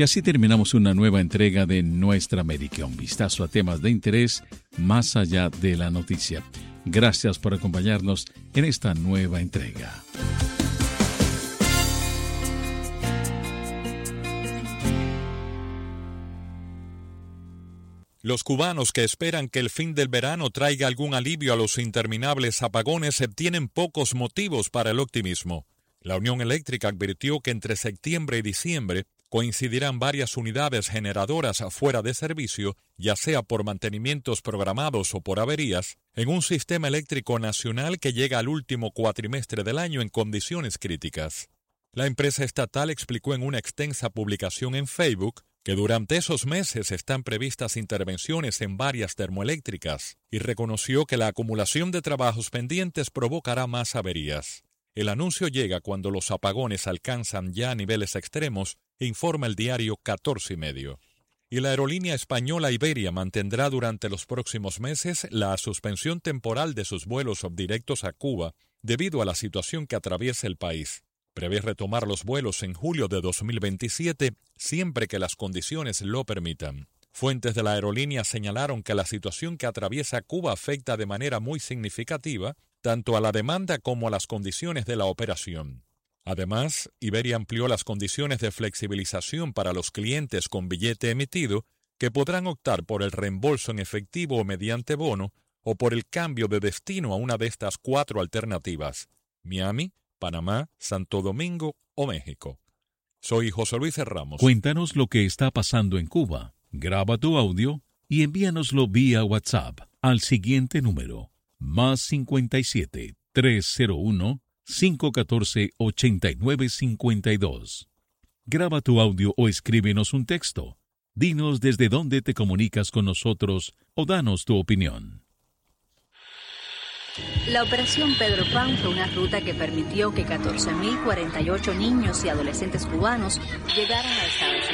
Y así terminamos una nueva entrega de Nuestra América, un vistazo a temas de interés más allá de la noticia. Gracias por acompañarnos en esta nueva entrega. Los cubanos que esperan que el fin del verano traiga algún alivio a los interminables apagones tienen pocos motivos para el optimismo. La Unión Eléctrica advirtió que entre septiembre y diciembre coincidirán varias unidades generadoras fuera de servicio, ya sea por mantenimientos programados o por averías, en un sistema eléctrico nacional que llega al último cuatrimestre del año en condiciones críticas. La empresa estatal explicó en una extensa publicación en Facebook que durante esos meses están previstas intervenciones en varias termoeléctricas y reconoció que la acumulación de trabajos pendientes provocará más averías. El anuncio llega cuando los apagones alcanzan ya niveles extremos, informa el diario 14 y medio. Y la aerolínea española Iberia mantendrá durante los próximos meses la suspensión temporal de sus vuelos directos a Cuba debido a la situación que atraviesa el país. Prevé retomar los vuelos en julio de 2027 siempre que las condiciones lo permitan. Fuentes de la aerolínea señalaron que la situación que atraviesa Cuba afecta de manera muy significativa tanto a la demanda como a las condiciones de la operación. Además, Iberia amplió las condiciones de flexibilización para los clientes con billete emitido, que podrán optar por el reembolso en efectivo o mediante bono, o por el cambio de destino a una de estas 4 alternativas: Miami, Panamá, Santo Domingo o México. Soy José Luis Ramos. Cuéntanos lo que está pasando en Cuba. Graba tu audio y envíanoslo vía WhatsApp al siguiente número: +57 301 514 8952. Graba tu audio o escríbenos un texto. Dinos desde dónde te comunicas con nosotros o danos tu opinión. La Operación Pedro Pan fue una ruta que permitió que 14.048 niños y adolescentes cubanos llegaran a Estados Unidos.